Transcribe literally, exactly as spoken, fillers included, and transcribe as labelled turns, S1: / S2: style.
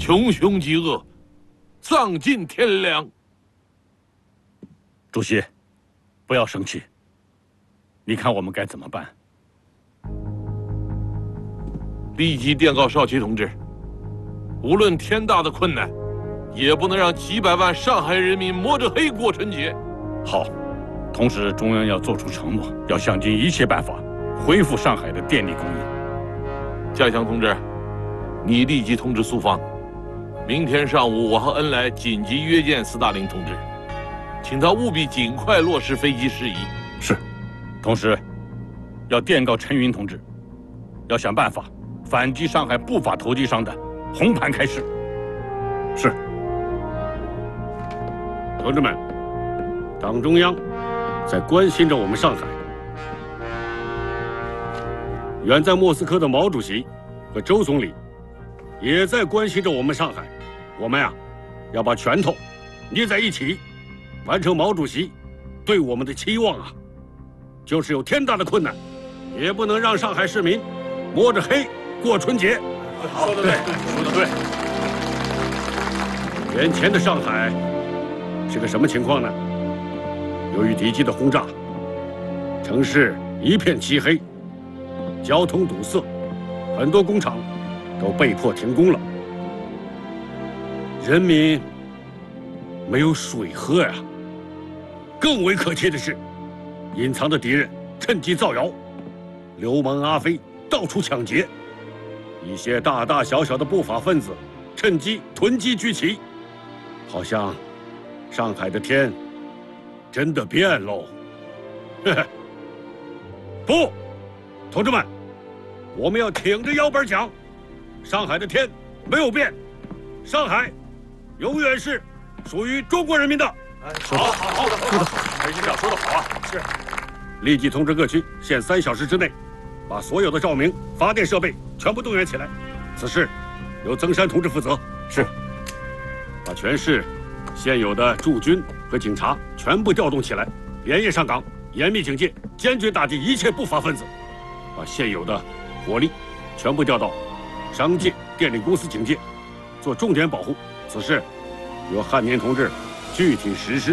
S1: 穷凶极恶，丧尽天良。
S2: 主席，不要生气。你看我们该怎么办？
S1: 立即电告少奇同志，无论天大的困难，也不能让几百万上海人民摸着黑过春节。
S2: 好，同时中央要做出承诺，要想尽一切办法恢复上海的电力供应。
S1: 嘉祥同志，你立即通知苏方，明天上午我和恩来紧急约见斯大林同志，请他务必尽快落实飞机事宜。
S2: 是，同时要电告陈云同志，要想办法反击上海不法投机商的红盘开市。
S3: 是，同志们，党中央在关心着我们上海。远在莫斯科的毛主席和周总理也在关心着我们上海。我们呀，要把拳头捏在一起，完成毛主席对我们的期望啊！就是有天大的困难，也不能让上海市民摸着黑过春节。
S2: 说得对，说得对。
S3: 眼前的上海是个什么情况呢？由于敌机的轰炸，城市一片漆黑，交通堵塞，很多工厂都被迫停工了，人民没有水喝呀。更为可气的是，隐藏的敌人趁机造谣，流氓阿飞到处抢劫，一些大大小小的不法分子趁机囤积居奇，好像上海的天真的变喽。不，同志们，我们要挺着腰板讲，上海的天没有变，上海永远是属于中国人民的。
S2: 好，好，好，说得好，陈局长说得好啊！是，
S3: 立即通知各区，限三小时之内，把所有的照明、发电设备全部动员起来。此事由曾山同志负责。
S2: 是，
S3: 把全市现有的驻军和警察全部调动起来，连夜上岗，严密警戒，坚决打击一切不法分子。把现有的火力全部调到商界、电力公司警戒，做重点保护。此事由汉民同志具体实施。